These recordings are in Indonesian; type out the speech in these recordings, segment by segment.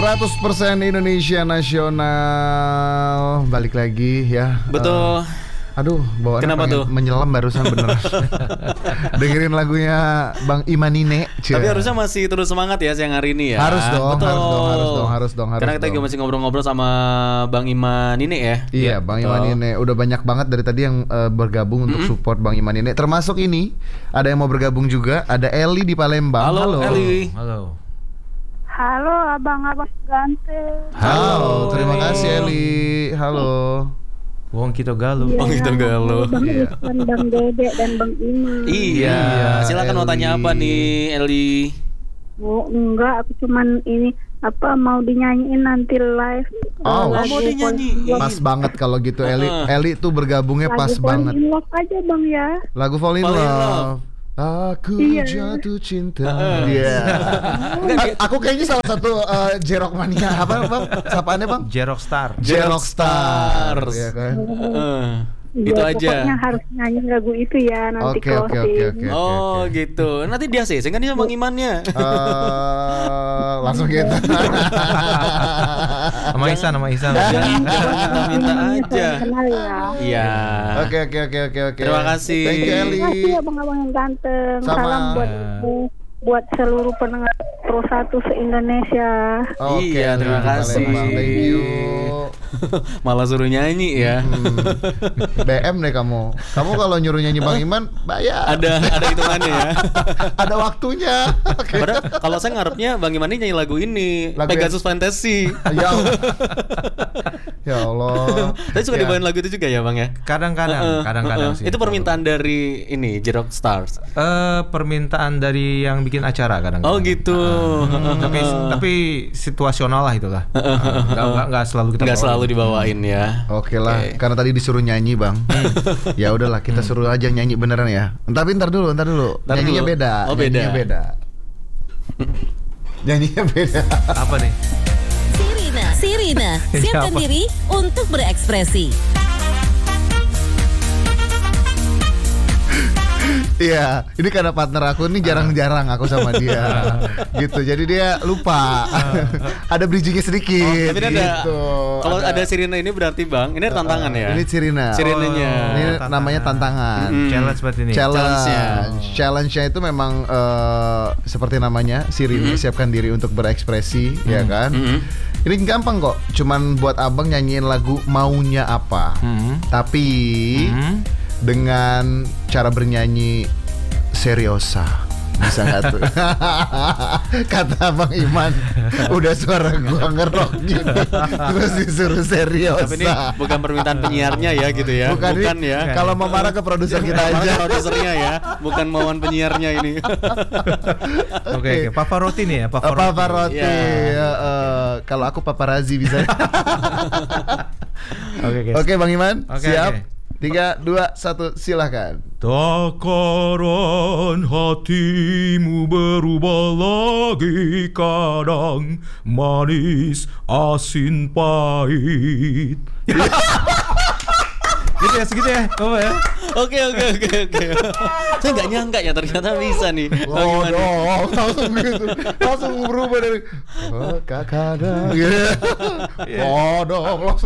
100% Indonesia Nasional. Balik lagi ya. Betul. Aduh, bawaannya Kenapa tuh? menyelam barusan bener. Dengerin lagunya Bang Imanine. Tapi harusnya masih terus semangat ya siang hari ini ya. Harus dong, Betul. harus dong. Karena kita juga masih ngobrol-ngobrol sama Bang Imanine ya. Iya, Bang Imanine. Udah banyak banget dari tadi yang bergabung untuk support Bang Imanine. Termasuk ini, ada yang mau bergabung juga. Ada Eli di Palembang. Halo. Eli. Halo. Halo abang-abang ganteng. Halo, terima kasih Eli. Halo. Wong Kito Galuh. Bang Kito Galuh. Bang Isan, Bang Dede dan Bang Iman. Iya. Silakan mau tanya apa nih, Eli? Oh enggak, aku cuman ini mau dinyanyiin nanti live. Oh, lagu mau dinyanyiin. Pas banget kalau gitu Eli. Eli tuh bergabungnya pas Fall banget. in love aja bang ya. Lagu Fall in Fall in Love. Love. Aku Iya. jatuh cinta. Iya. Aku kayaknya salah satu Jerok mania apa bang? Sapaannya bang? Jerok Star. Jerok Stars. Iya kan? Itu Ya, aja. Pokoknya harus nyanyi lagu itu ya nanti Oke. closing. Oh gitu. Nanti dia sih, kan dia Bang Imannya. Langsung gitu. Sama Isan. Jangan minta aja. Kenal ya. Iya. Oke. Terima kasih. Thank you Eli. Terima kasih abang-abang yang ganteng. Sama. Salam buat seluruh pendengar Pro 1 se-Indonesia. Oke, Iya, terima Eli di kasih. Palembang. Thank you. Malah suruh nyanyi ya. BM deh kamu. Kamu kalau nyuruh nyanyi Bang Iman bayar. Ada hitungannya ya. Ada waktunya. Oke. Padahal kalau saya ngarepnya Bang Iman ini nyanyi lagu ini, Lagu Pegasus Fantasy. Ya Allah. Ya Allah. Tapi suka Ya. dibawain lagu itu juga ya Bang ya? Kadang-kadang sih. Itu permintaan dari ini Jerok Stars. Permintaan dari yang bikin acara kadang. Oh gitu. Tapi situasional lah itulah. Enggak selalu kita Nggak bawain. selalu dibawain ya. Oke lah, karena tadi disuruh nyanyi Bang. Ya udahlah, kita suruh aja nyanyi beneran ya. Tapi ntar dulu. Nyanyinya dulu. beda. Oh, beda. Nyanyinya beda. Apa nih? Sirina, siapkan Siapa? diri untuk berekspresi. Iya, ini karena partner aku ini jarang-jarang aku sama dia. Gitu. Jadi dia lupa. Ada bridgingnya sedikit. Tapi ini ada. gitu. Kalau ada Sirina ini berarti Bang, ini tantangan ya. Ini Sirina. Sirinanya. Ini tantangan. namanya tantangan. Challenge seperti ini. Challenge-nya itu memang seperti namanya Sirina, siapkan diri untuk berekspresi, ya kan? Ini gampang kok, cuman buat abang nyanyiin lagu maunya apa. Tapi dengan cara bernyanyi seriosa. Bisa gak tuh? Kata Bang Iman, udah suara gua ngerok gini, terus disuruh seriosa. Tapi ini bukan permintaan penyiarnya ya gitu ya. Bukan ya. Kalau mau marah ke produser kita Marah aja. produsernya ya, bukan mauan penyiarnya ini. Oke. Pavarotti nih ya, Pavarotti. Iya. Kalau aku paparazzi bisa. Oke. Oke Bang Iman, Oke, siap? oke. 3, 2, 1, silakan. Takaran hatimu berubah lagi kadang manis asin pahit. Gitu ya, segitu ya, apa ya? Oke. Saya nggak nyangka ya ternyata bisa nih. Bang Iman. dong, langsung gitu, langsung berubah dari kakada, gitu. Dong, langsung.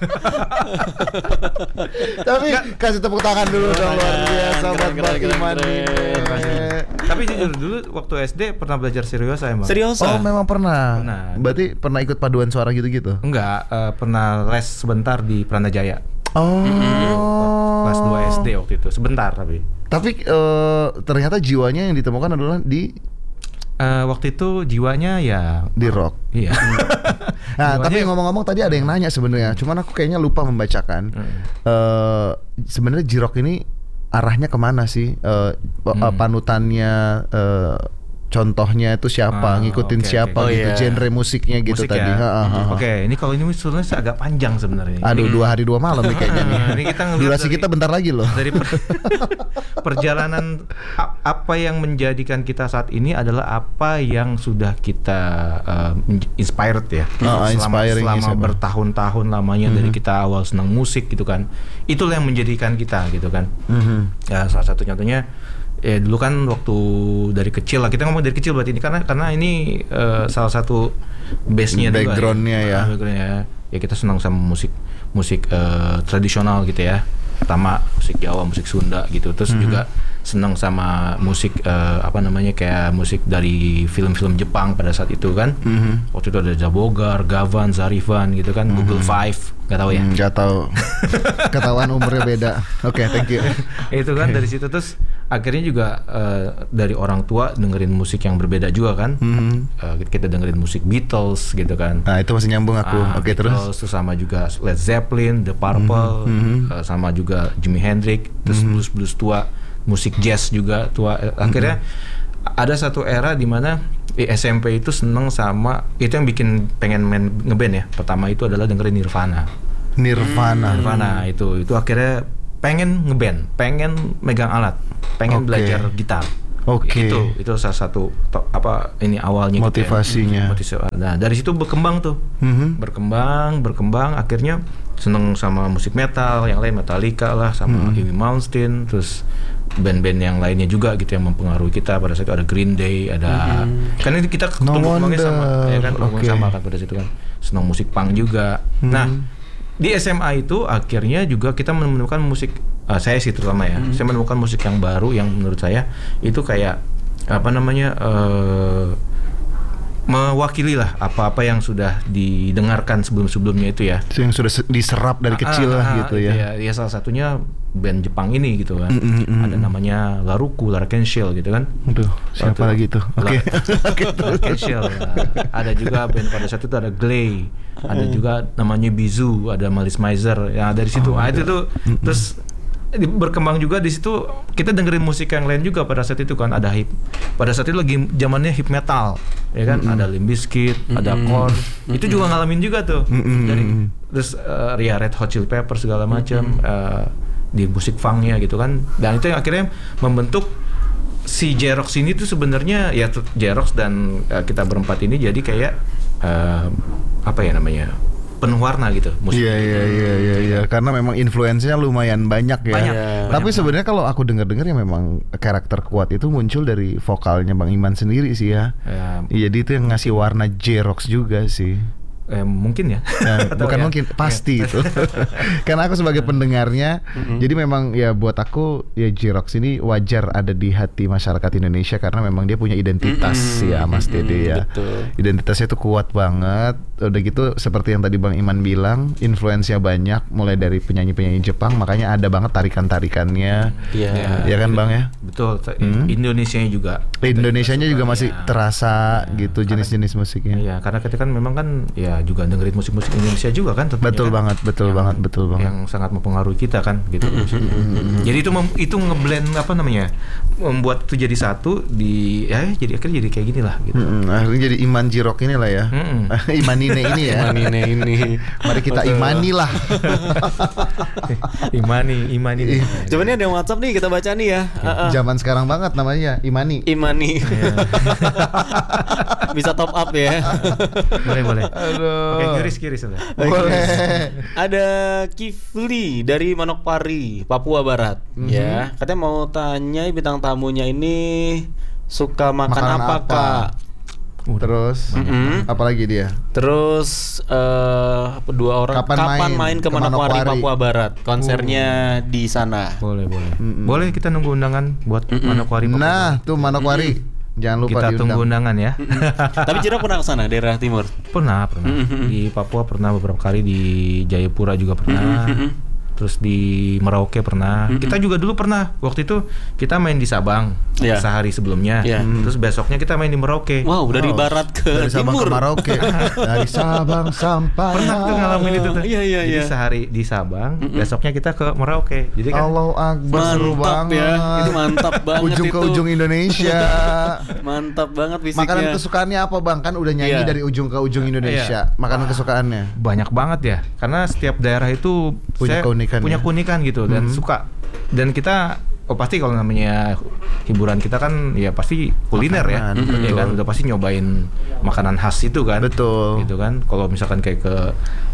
Tapi kasih tepuk tangan dulu dong, luar biasa buat Bang Iman ini. Tapi jujur dulu waktu SD pernah belajar seriosa emang. Seriusa? Oh memang pernah. Pernah. Berarti pernah ikut paduan suara gitu-gitu? Enggak, pernah les sebentar di Pranajaya. Oh. Kelas 2 SD waktu itu, sebentar tapi. Tapi ternyata jiwanya yang ditemukan adalah di Waktu itu jiwanya ya di rock. iya. Nah, Jiwanya- tapi ngomong-ngomong tadi ada yang nanya sebenarnya. Cuman aku kayaknya lupa membacakan. Sebenarnya J-Rock ini arahnya kemana sih? Panutannya, contohnya itu siapa? Ngikutin oke, siapa oke. Oh, gitu? iya. Genre musiknya gitu Musik tadi. ya. Ha. Oke, ini kalau ini sebenarnya agak panjang sebenarnya. Aduh, 2 hari 2 malam nih kayaknya nih. Ini kita ngeliat Durasi dari- kita bentar lagi loh. Dari perjalanan apa yang menjadikan kita saat ini adalah apa yang sudah kita inspired ya. Inspiring selama is apa? bertahun-tahun lamanya dari kita awal senang musik gitu kan. Itulah yang menjadikan kita gitu kan. Ya salah satu contohnya Ya dulu kan waktu dari kecil lah, kita ngomong dari kecil berarti ini karena ini salah satu base-nya background-nya ya. Background-nya ya kita senang sama musik tradisional gitu ya. Pertama musik Jawa, musik Sunda gitu. Terus juga senang sama musik kayak musik dari film-film Jepang pada saat itu kan. Waktu itu ada Zabogar, Gavan, Zarifan gitu kan, Google Five, nggak tahu ya? Nggak tahu. Ketahuan umurnya beda. Oke, thank you. Itu kan dari situ terus akhirnya juga dari orang tua dengerin musik yang berbeda juga kan. Kita dengerin musik Beatles gitu kan. Nah itu masih nyambung aku. Oke, Beatles, terus sama juga Led Zeppelin, The Purple, sama juga Jimi Hendrix, terus blues tua, musik jazz juga tua. Akhirnya ada satu era di mana SMP itu seneng sama itu yang bikin pengen main ngeband ya. Pertama itu adalah dengerin Nirvana itu akhirnya pengen ngeband, pengen megang alat, pengen belajar gitar. Itu salah satu awalnya motivasinya. Nah dari situ berkembang tuh, berkembang akhirnya seneng sama musik metal, yang lain Metallica lah, sama Amy Malmsteen, terus band-band yang lainnya juga gitu yang mempengaruhi kita. Pada saat itu ada Green Day, ada kan ini kita tumbuh-kembangnya sama, ya kan, sama kan pada situ kan, seneng musik punk juga. Nah di SMA itu akhirnya juga kita menemukan musik, saya sih terutama ya, saya menemukan musik yang baru yang menurut saya itu kayak mewakili lah apa-apa yang sudah didengarkan sebelum-sebelumnya itu ya. Yang sudah diserap dari kecil lah gitu ya. Ya salah satunya band Jepang ini gitu kan. Ada namanya Laruku, Larken Shell gitu kan. Aduh, siapa lagi tuh? Oke. Larken Shell. Ya. Ada juga band pada saat itu ada Glay. Ada juga namanya Bizu, ada Malice Mizer. Ya dari situ. Itu tuh terus berkembang juga di situ, kita dengerin musik yang lain juga pada saat itu kan. Ada pada saat itu lagi zamannya hip metal ya kan, ada Limp Bizkit, ada Korn, itu juga ngalamin juga tuh dari terus Red Hot Chili Peppers segala macam di musik funknya gitu kan. Dan itu yang akhirnya membentuk si Jerox ini tuh sebenarnya ya Jerox dan kita berempat ini jadi kayak penuh warna gitu musik. Iya. Karena memang influence-nya lumayan banyak ya. Tapi sebenarnya kalau aku dengar-dengar ya memang karakter kuat itu muncul dari vokalnya Bang Iman sendiri sih ya. Jadi itu yang ngasih warna Jerox juga sih. Mungkin ya. Bukan mungkin, pasti itu. Karena aku sebagai pendengarnya, jadi memang ya buat aku ya Jerox ini wajar ada di hati masyarakat Indonesia karena memang dia punya identitas ya Mas Dede ya. Betul. Identitasnya itu kuat banget. Udah gitu seperti yang tadi Bang Iman bilang, influence-nya banyak mulai dari penyanyi-penyanyi Jepang, makanya ada banget tarikan-tarikannya. Iya. Ya kan Bang ya? Betul. Indonesianya juga. Indonesianya juga masih terasa gitu jenis-jenis musiknya. Iya, karena kita kan memang kan ya juga dengerin musik-musik Indonesia juga kan tentunya. Betul banget. Yang sangat mempengaruhi kita kan gitu. Jadi itu ngeblend membuat itu jadi satu jadi akhirnya jadi kayak gini lah gitu. Akhirnya jadi Iman Jirok ini lah ya. Imanine ini ya. Imanine ini. Mari kita imani lah. Imani. Coba nih ada yang WhatsApp nih, kita baca nih ya. Zaman sekarang banget namanya Imani. Bisa top up ya. Boleh. Aduh. Oke, kiris sudah. Boleh. Ada Kifli dari Manokwari, Papua Barat. Ya, katanya mau tanya bintang tamunya ini suka makan apa, Kak? Terus apalagi dia? Terus dua orang kapan main ke Manokwari, Papua Barat? Konsernya di sana. Boleh. Boleh kita nunggu undangan buat Manokwari, Papua Barat. Tuh Manokwari. Jangan lupa kita tunggu undangan ya. Tapi Jero pernah ke sana, daerah timur? Pernah. Di Papua pernah beberapa kali, di Jayapura juga pernah. Terus di Merauke pernah. Kita juga dulu pernah. Waktu itu kita main di Sabang sehari sebelumnya. Terus besoknya kita main di Merauke. Wow, dari barat ke dari Sabang timur. ke Merauke. Dari Sabang sampai. Pernah tuh ngalamin itu tuh. Iya. Jadi sehari di Sabang, besoknya kita ke Merauke. Jadi kan Allahu Akbar, seru banget. Ya. Itu mantap banget. Ujung ke ujung Indonesia. Mantap banget fisiknya. Makanan kesukaannya apa Bang? Kan udah nyanyi dari ujung ke ujung Indonesia. Makanan kesukaannya banyak banget ya. Karena setiap daerah itu punya keunikan gitu dan suka. Dan kita pasti kalau namanya hiburan kita kan ya pasti kuliner ya kan udah pasti nyobain makanan khas itu kan. Betul. Gitu kan. Kalau misalkan kayak ke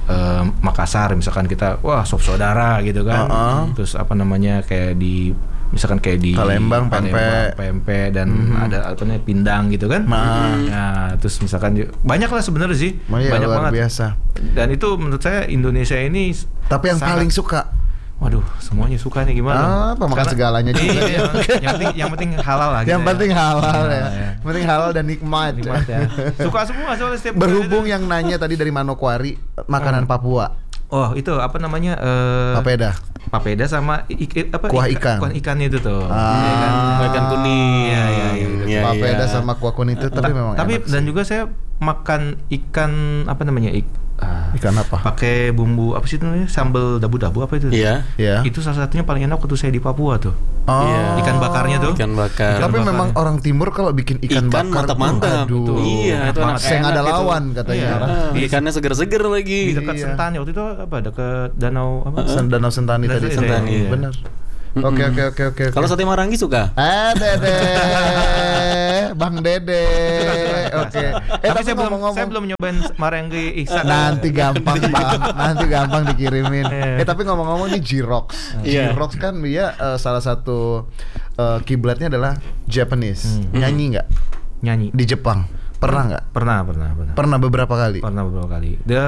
Makassar misalkan kita sop saudara gitu kan. Terus kayak di misalkan kayak di Palembang, pempek dan ada apa namanya pindang gitu kan. Nah, terus misalkan banyak lah sebenarnya sih. Banyak luar banget. Biasa. Dan itu menurut saya Indonesia ini Tapi yang paling suka, waduh, semuanya suka nih gimana? Makan segalanya juga. Iya, yang penting halal lah. Yang penting halal ya. Ya. Yang penting halal dan nikmat. Ya. Suka semua soalnya setiap Berhubung yang nanya tadi dari Manokwari, makanan Papua. Oh, itu apa namanya? Papeda sama Kuah ikan. Kuah ikan itu tuh. Ikan kuning. Iya. Papeda sama kuah kuning itu tapi memang Tapi enak dan sih. juga saya makan ikan apa namanya? Ikan apa? Pakai bumbu apa sih itu namanya? Sambal dabu-dabu apa itu? Iya. Ya. Itu salah satunya paling enak waktu saya di Papua tuh. Oh. Iya. Ikan bakarnya tuh. Ikan bakar. Tapi bakar. memang orang timur kalau bikin ikan bakar mantap-mantap. aduh. Iya, itu enak Saya nggak ada banget itu. lawan katanya. Iya. Ikannya seger-seger lagi. Di dekat Iya. Sentani waktu itu apa? Dekat danau apa? Danau Sentani tadi. Sentani, iya. Benar. Oke. Kalau sate Marangi suka? Dede, Bang Dede. Oke. Tapi saya belum nyobain Marangi Ihsan. Nanti gampang Bang, nanti gampang dikirimin. Tapi ngomong-ngomong nih J-Rocks. Iya. J-Rocks kan dia salah satu kiblatnya adalah Japanese. Nyanyi nggak Nyanyi. di Jepang? Pernah nggak? Pernah. Pernah beberapa kali. Pernah beberapa kali. Dia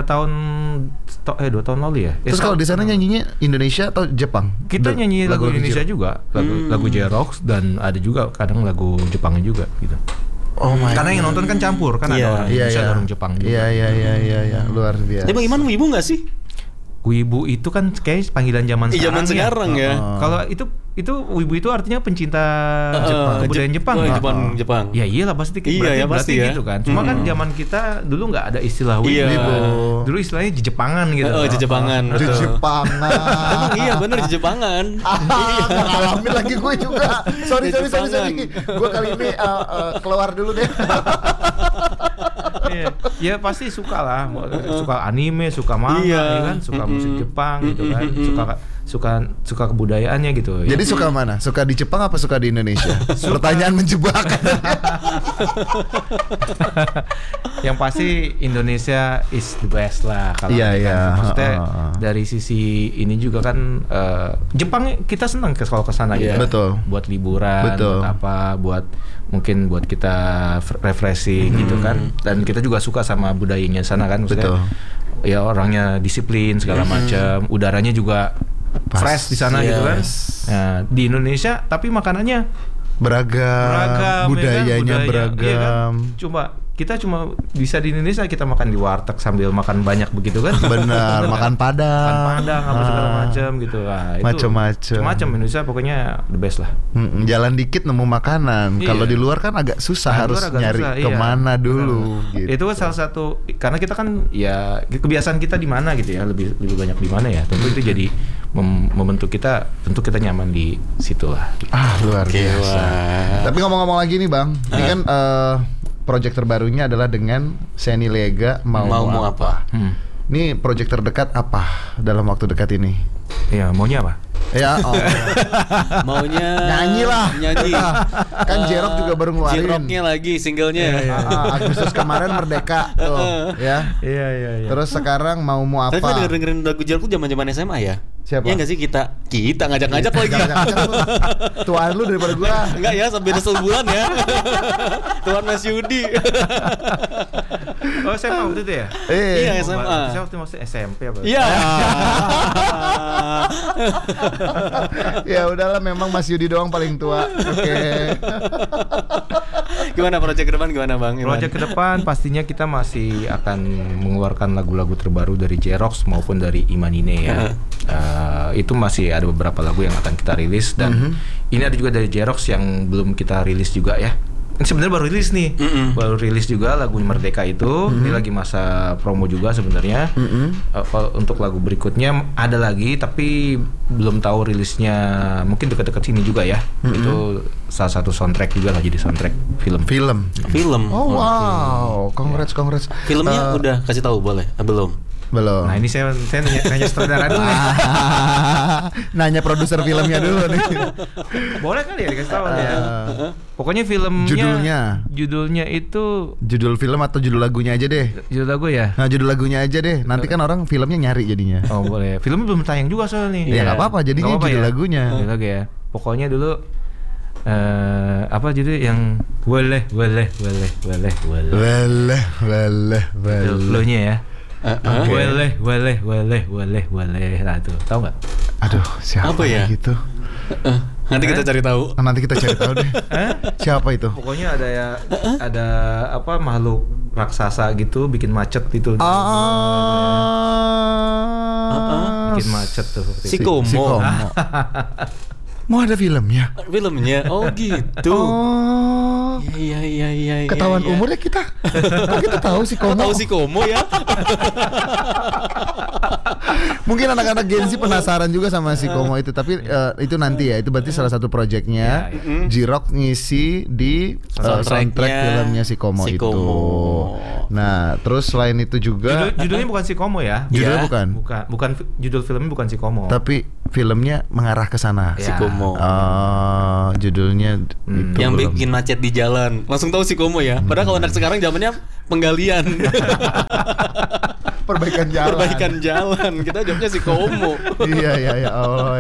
2 tahun lalu ya. Terus kalau di sana nyanyinya Indonesia atau Jepang? Kita nyanyi lagu Indonesia J-Rock. juga, lagu J-Rocks dan ada juga kadang lagu Jepangnya juga gitu. Oh my Karena yang God. nonton kan campur kan ada orang Indonesia ada orang Jepang juga. Iya, luar biasa. Tapi bagaimana wibu nggak sih? Wibu itu kan kayak panggilan zaman sekarang. Zaman sekarang ya. Kalau itu wibu itu artinya pencinta kebudayaan Jepang. Jepang. Ya iyalah pasti Iya, ya, berarti pasti ya. gitu kan. Cuma kan zaman kita dulu nggak ada istilah wibu. Iya. Dulu istilahnya Jepangan gitu. Jepangan. Jepangan. Emang iya bener Jepangan. Ngalamin lagi gue juga. Sorry. Gue kali ini keluar dulu deh. Iya. Ya pasti suka lah, suka anime, suka manga, ya kan, suka musik Jepang gitu kan, suka kebudayaannya gitu. Jadi suka mana? Suka di Jepang apa suka di Indonesia? Pertanyaan menjebak. Yang pasti Indonesia is the best lah kalau Iya, gitu kan. iya. Maksudnya dari sisi ini juga kan Jepang kita senang kalau ke sana gitu. Betul. Buat liburan, Betul. buat apa, mungkin buat kita refreshing gitu kan. Dan kita juga suka sama budayanya sana kan, maksudnya. Betul. Ya orangnya disiplin segala macam, udaranya juga fresh di sana gitu kan. Nah, di Indonesia tapi makanannya Beragam, budayanya budaya, beragam. iya kan? Kita cuma bisa di Indonesia kita makan di warteg sambil makan banyak begitu kan? Benar, makan padang. apa segala macam gitu. Nah, itu macam-macam Indonesia pokoknya the best lah. Jalan dikit nemu makanan. Iya. Kalau di luar kan agak susah, Nah, harus luar agak nyari susah, iya. kemana dulu. Gitu. Itu kan salah satu karena kita kan ya kebiasaan kita di mana gitu ya, lebih banyak di mana ya. Tentu itu jadi membentuk kita, tentu kita nyaman di situ lah. Luar biasa. Tapi ngomong-ngomong lagi nih Bang, ini kan project terbarunya adalah dengan Seni Lega mau apa? Ini project terdekat apa dalam waktu dekat ini? Ya maunya apa? Ya, Maunya nyanyi lah. Kan J-Rock juga baru ngeluarin. J-Rocknya lagi singlenya. Agustus kemarin Merdeka tuh, ya. Iya. Terus sekarang mau Tapi apa? kita dengerin lagu J-Rock zaman-zaman SMA ya. Siapa? Ya nggak sih kita ngajak-ngajak lagi. Tuan lu daripada gua. Enggak ya, sampai sebulan ya. Tuan Mas Yudi. Oh SMA waktu itu ya? Iya, SMA. Saya waktu masih SMP apa? Iya. Ya udahlah, memang Mas Yudi doang paling tua. Oke. Gimana proyek ke depan gimana Bang? Proyek ke depan pastinya kita masih akan mengeluarkan lagu-lagu terbaru dari J-Rocks maupun dari Imanine ya. Itu masih ada beberapa lagu yang akan kita rilis dan ini ada juga dari J-Rocks yang belum kita rilis juga ya. Ini sebenarnya baru rilis nih, baru rilis juga lagu Merdeka itu. Ini lagi masa promo juga sebenarnya. Untuk lagu berikutnya ada lagi, tapi belum tahu rilisnya. Mungkin dekat-dekat sini juga ya. Itu salah satu soundtrack juga lah, jadi soundtrack film. Film. Oh wow, congrats. Filmnya udah kasih tahu boleh? Belum. Belum. Nah ini saya nanya sutradara dulu nih. Nanya produser filmnya dulu nih. Boleh kali ya dikasih tahu ya. Pokoknya filmnya. Judulnya itu. Judul film atau judul lagunya aja deh. Judul lagu ya. Nah judul lagunya aja deh. Nanti kan orang filmnya nyari jadinya. Oh boleh. Filmnya belum tayang juga soalnya nih. Ya nggak apa-apa. Jadinya judul lagunya. Judul lagu ya. Pokoknya dulu. Apa judul yang boleh. Lo-nya ya. Boleh. Nah itu tahu nggak? Aduh, siapa Apa ya? gitu? Nanti kita cari tahu. Nanti kita cari tahu deh. Siapa itu? Pokoknya ada apa makhluk raksasa gitu bikin macet itu. Bikin macet tuh. Si Komo. Mau ada filmnya? Filmnya. Oh gitu. Oh. Iya. Ketahuan umurnya kita. Kok kita tahu si Komo? Tahu si Komo ya? Mungkin anak-anak Gen Z penasaran juga sama si Komo itu, tapi itu nanti ya. Itu berarti salah satu proyeknya. J-Rock ngisi di soundtrack filmnya si Komo itu. Nah, terus selain itu juga judulnya bukan si Komo ya? Judulnya bukan judul filmnya bukan si Komo. Tapi filmnya mengarah ke sana. Si Komo. Judulnya itu yang belum. bikin macet di jalan. Langsung tahu si Komo ya. Padahal kalau anak sekarang zamannya penggalian. Perbaikan jalan. Kita jawabnya si Komo. Iya ya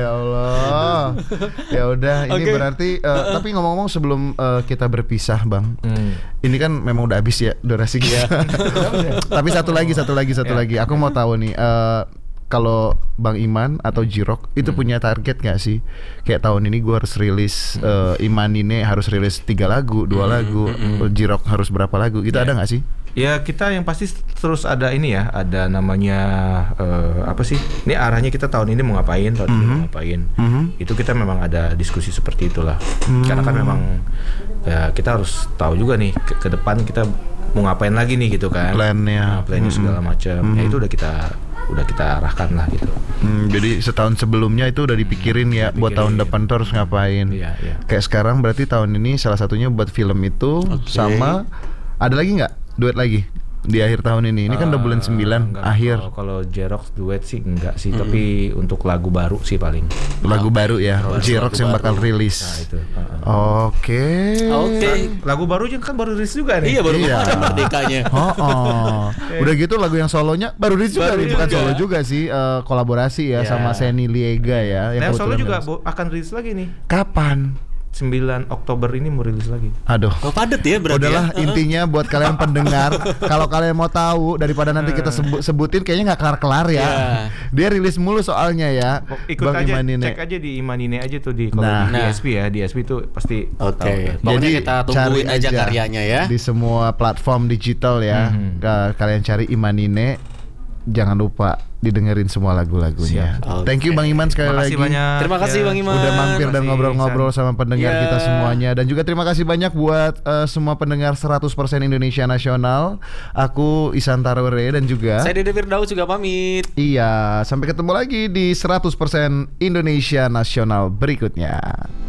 Allah. Ya udah, ini berarti tapi ngomong-ngomong sebelum kita berpisah, Bang. Ini kan memang udah habis ya durasi kita. Tapi satu lagi. Aku mau tahu nih, kalau Bang Iman atau J-Rock itu punya target gak sih? Kayak tahun ini gue harus rilis, Iman ini harus rilis 3 lagu, 2 lagu, J-Rock harus berapa lagu? Itu ada gak sih? Ya kita yang pasti terus ada ini ya, ada namanya apa sih? Ini arahnya kita tahun ini mau ngapain, tahun ini mau ngapain. Itu kita memang ada diskusi seperti itulah. Karena kan memang ya kita harus tahu juga nih ke depan kita mau ngapain lagi nih gitu kan. Plannya segala macam. Ya itu udah kita arahkan lah gitu. Jadi setahun sebelumnya itu udah dipikirin ya buat tahun depan tuh harus ngapain. Iya. Kayak sekarang berarti tahun ini salah satunya buat film itu sama ada lagi nggak duet lagi di akhir tahun ini? Ini kan udah bulan 9 akhir. Kalau J-Rock duet sih enggak sih, tapi untuk lagu baru sih paling. Lagu baru ya. J-Rock yang bakal rilis. Nah itu. Oke. Lagu baru kan baru rilis juga nih. Iya baru kemarin merdekanya. Udah gitu lagu yang solonya baru rilis juga nih. Bukan solo juga sih, kolaborasi ya sama Seni Liega ya. Yang solo juga akan rilis lagi nih. Kapan? 9 Oktober ini mau rilis lagi. Aduh. Oh padet ya berarti. Udahlah intinya buat kalian pendengar, kalau kalian mau tahu daripada nanti kita sebutin kayaknya nggak kelar-kelar ya. Dia rilis mulu soalnya ya. Ikut Bang aja, Imanine. cek aja di Imanine aja tuh di kalau di DSP ya. Di DSP itu pasti tahu. Pokoknya kita tungguin cari aja karyanya ya. Di semua platform digital ya. Kalian cari Imanine. Jangan lupa didengerin semua lagu-lagunya. Thank you Bang Iman sekali lagi. Banyak. Terima kasih Bang Iman. Udah mampir dan ngobrol-ngobrol sama pendengar kita semuanya. Dan juga terima kasih banyak buat semua pendengar 100% Indonesia Nasional. Aku Ihsan Tarore dan juga saya Dede Firdaus juga pamit. Iya, sampai ketemu lagi di 100% Indonesia Nasional berikutnya.